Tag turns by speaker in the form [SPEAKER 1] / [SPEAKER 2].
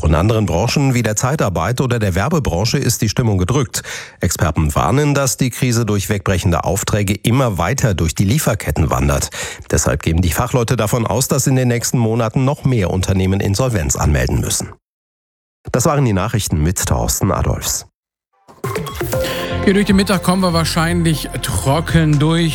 [SPEAKER 1] Auch in anderen Branchen wie der Zeitarbeit oder der Werbebranche ist die Stimmung gedrückt. Experten warnen, dass die Krise durch wegbrechende Aufträge immer weiter durch die Lieferketten wandert. Deshalb gehen die Fachleute davon aus, dass in den nächsten Monaten noch mehr Unternehmen Insolvenz anmelden müssen. Das waren die Nachrichten mit Thorsten Adolfs.
[SPEAKER 2] Hier durch den Mittag kommen wir wahrscheinlich trocken durch.